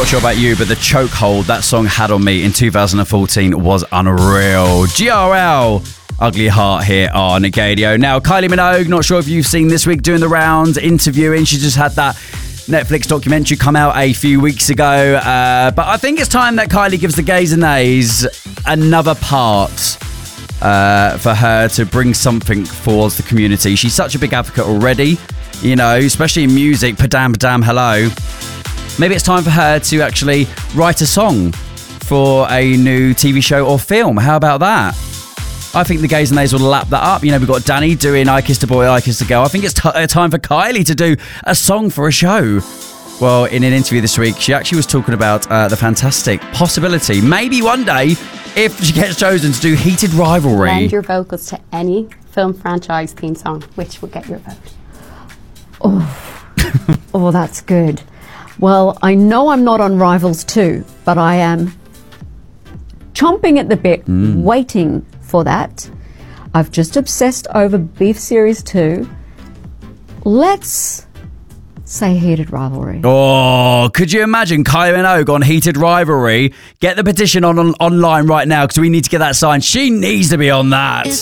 not sure about you, but the chokehold that song had on me in 2014 was unreal. GRL, Ugly Heart here on Gadio. Now, Kylie Minogue, not sure if you've seen this week doing the rounds, interviewing. She just had that Netflix documentary come out a few weeks ago. But I think it's time that Kylie gives the gays and nays another part for her to bring something towards the community. She's such a big advocate already, you know, especially in music. Padam, padam, hello. Maybe it's time for her to actually write a song for a new TV show or film. How about that? I think the gays and nays will lap that up. You know, we've got Danny doing I Kissed a Boy, I Kissed a Girl. I think it's time for Kylie to do a song for a show. Well, in an interview this week, she actually was talking about the fantastic possibility, maybe one day, if she gets chosen to do Heated Rivalry. Lend your vocals to any film franchise theme song, which will get your vote. Oh, that's good. Well, I know I'm not on Rivals 2, but I am chomping at the bit, waiting for that. I've just obsessed over Beef Series 2. Let's say Heated Rivalry. Oh, could you imagine Kylie Minogue on Heated Rivalry? Get the petition online right now because we need to get that signed. She needs to be on that.